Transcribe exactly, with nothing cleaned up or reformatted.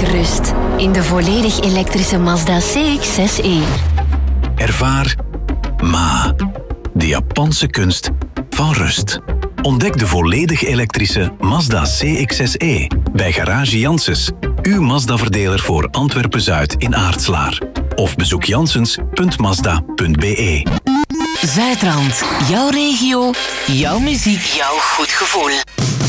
gerust in de volledig elektrische Mazda C X zes e. Ervaar Ma, de Japanse kunst van rust. Ontdek de volledig elektrische Mazda C X zes e bij Garage Janssens, uw Mazda-verdeler voor Antwerpen-Zuid in Aartslaar. Of bezoek janssens punt mazda punt be. Zuidrand, jouw regio, jouw muziek, jouw goed gevoel.